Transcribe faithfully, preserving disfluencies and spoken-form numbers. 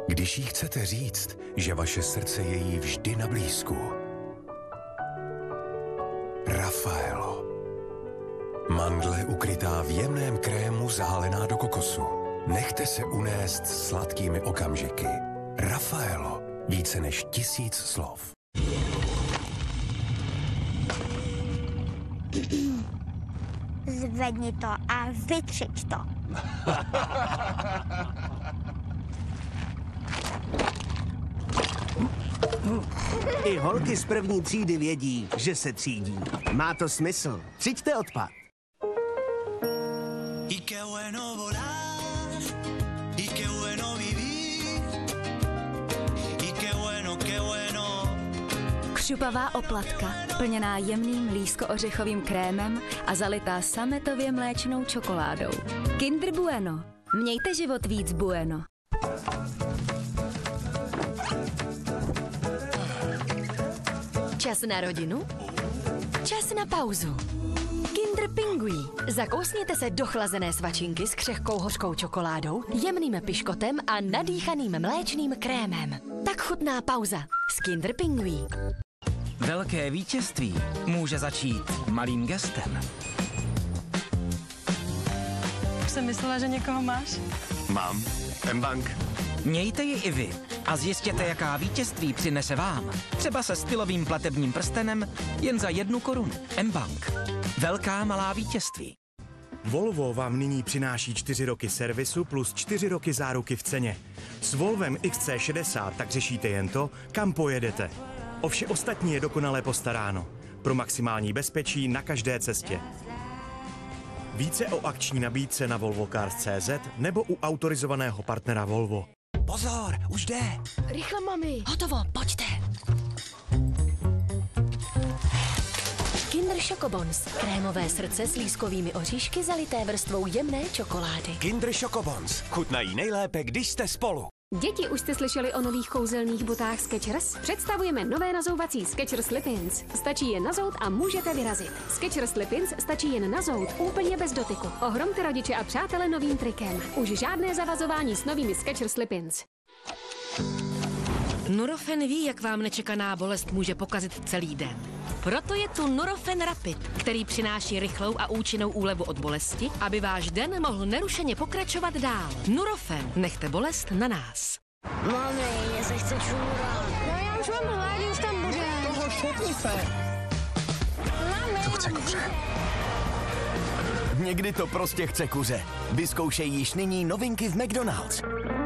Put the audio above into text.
Když jí chcete říct, že vaše srdce je jí vždy na blízku. Raffaello. Mandle ukrytá v jemném krému zahalená do kokosu. Nechte se unést sladkými okamžiky. Raffaello. Více než tisíc slov. Zvedni to a vytřič to. I holky z první třídy vědí, že se třídí. Má to smysl. Třiďte odpad. Křupavá oplatka, plněná jemným lísko-ořechovým krémem a zalitá sametově mléčnou čokoládou. Kinder Bueno. Mějte život víc bueno. Čas na rodinu? Čas na pauzu. Kinder Pingui. Zakousněte se do chlazené svačinky s křehkou hořkou čokoládou, jemným piškotem a nadýchaným mléčným krémem. Tak chutná pauza s Kinder Pingui. Velké vítězství může začít malým gestem. Už jsem myslela, že někoho máš. Mám. M-Bank. Mějte ji i vy a zjistěte, jaká vítězství přinese vám. Třeba se stylovým platebním prstenem jen za jednu korunu. M-Bank. Velká malá vítězství. Volvo vám nyní přináší čtyři roky servisu plus čtyři roky záruky v ceně. S Volvem X C šedesát tak řešíte jen to, kam pojedete. O vše ostatní je dokonale postaráno. Pro maximální bezpečí na každé cestě. Více o akční nabídce na volvo cars tečka cé zet nebo u autorizovaného partnera Volvo. Pozor, už jde. Rychle, mami. Hotovo, pojďte. Kinder Chocobons. Krémové srdce s lískovými oříšky zalité vrstvou jemné čokolády. Kinder Chocobons. Chutnají nejlépe, když jste spolu. Děti, už jste slyšeli o nových kouzelných botách Skechers? Představujeme nové nazouvací Skechers Slip-ins. Stačí jen nazout a můžete vyrazit. Skechers Slip-ins stačí jen nazout, úplně bez dotyku. Ohromte rodiče a přátele novým trikem. Už žádné zavazování s novými Skechers Slip-ins. Nurofen ví, jak vám nečekaná bolest může pokazit celý den. Proto je tu Nurofen Rapid, který přináší rychlou a účinnou úlevu od bolesti, aby váš den mohl nerušeně pokračovat dál. Nurofen, nechte bolest na nás. Mami, mě se chce čůrat. No já už mám hlad, už tam bude. Toho šutni se. Mami. To chce kuře. Někdy to prostě chce kuře. Vyzkoušej již nyní novinky v McDonald's.